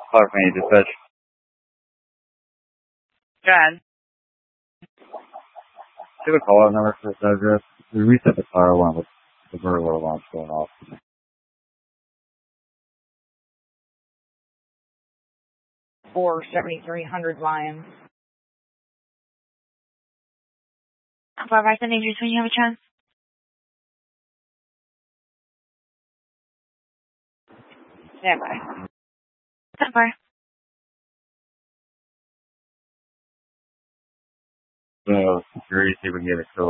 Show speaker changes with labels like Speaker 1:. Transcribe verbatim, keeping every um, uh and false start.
Speaker 1: Clark Main Dispatch.
Speaker 2: Jen.
Speaker 1: Do a call out number for this address. We reset the fire alarm with the burglar alarm going off.
Speaker 2: For seventy-three hundred Lions.
Speaker 3: I'll write the names when you have a chance.
Speaker 2: Stand by.
Speaker 3: Stand by.
Speaker 1: So, security, see if we can get it still